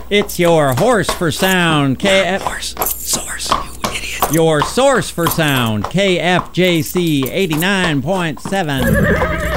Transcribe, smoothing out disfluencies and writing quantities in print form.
It's your horse for sound, KF. Source, you idiot. Your source for sound, KFJC 89.7.